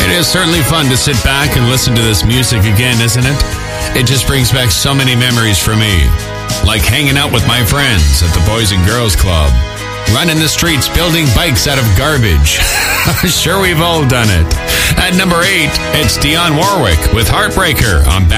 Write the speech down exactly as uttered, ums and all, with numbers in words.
It is certainly fun to sit back and listen to this music again, isn't it? It just brings back so many memories for me. Like hanging out with my friends at the Boys and Girls Club. Running the streets building bikes out of garbage. Sure, we've all done it. At number eight, it's Dionne Warwick with Heartbreaker on Back.